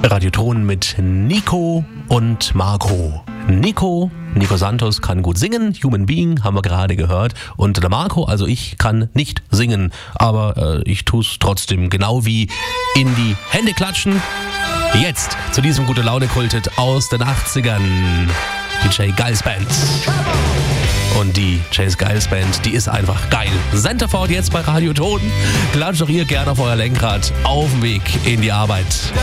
Radioton mit Nico und Marco. Nico Santos kann gut singen, Human Being haben wir gerade gehört. Und der Marco, also ich, kann nicht singen, aber ich tue es trotzdem, genau wie in die Hände klatschen. Jetzt zu diesem Gute-Laune-Kultet aus den 80ern. Die J. Geils Band. Und die J. Geils Band, die ist einfach geil. Centerford jetzt bei Radioton. Klatscht doch ihr gerne auf euer Lenkrad auf dem Weg in die Arbeit.